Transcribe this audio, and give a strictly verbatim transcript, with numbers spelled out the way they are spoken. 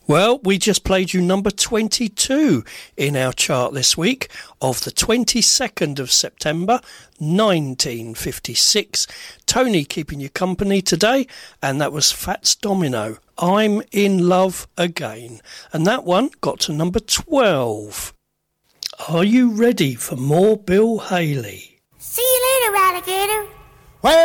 Well, we just played you number twenty-two in our chart this week of the twenty-second of September nineteen fifty-six. Tony keeping you company today, and that was Fats Domino, I'm in Love Again. And that one got to number twelve. Are you ready for more Bill Haley? See you later, alligator.